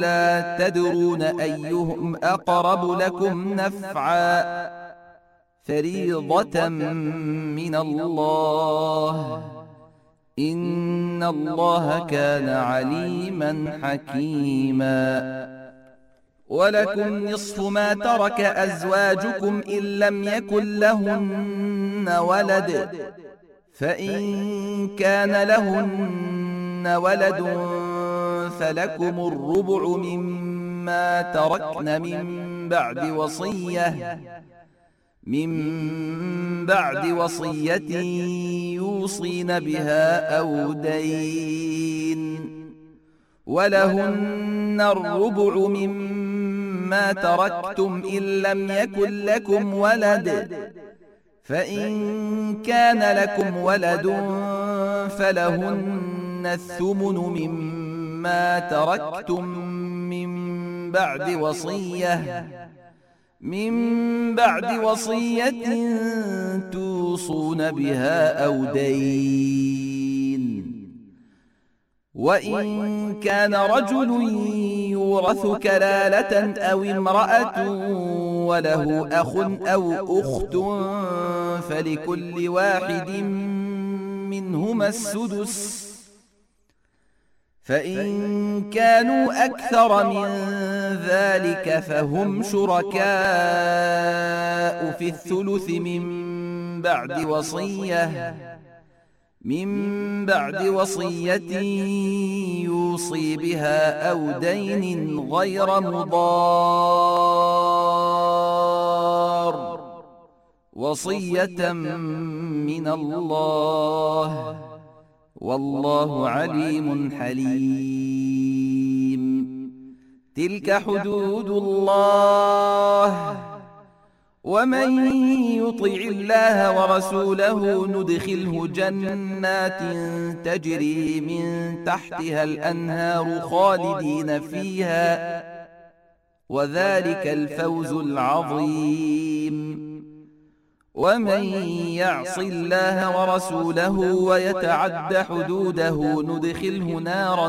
لا تدرون أيهم أقرب لكم نفعا فريضة من الله إن الله كان عليما حكيما. ولكم نصف ما ترك أزواجكم إن لم يكن لهن ولد، فإن كان لهن ولد فلكم الربع مما تركن من بعد وصية يوصين بها أو دين، ولهن الربع مما تركتم إن لم يكن لكم ولد، فإن كان لكم ولد فلهن الثمن مما تركتم من بعد وصية توصون بها أو دين. وإن كان رجل يورث كلالة أو امرأة وله أخ أو أخت فلكل واحد منهما السدس، فإن كانوا أكثر من ذلك فهم شركاء في الثلث من بعد وصية يوصي بها أو دين غير مضار، وصية من الله والله عليم حليم. تلك حدود الله، ومن يطع الله ورسوله ندخله جنات تجري من تحتها الأنهار خالدين فيها، وذلك الفوز العظيم. ومن يعص الله ورسوله ويتعد حدوده ندخله نارا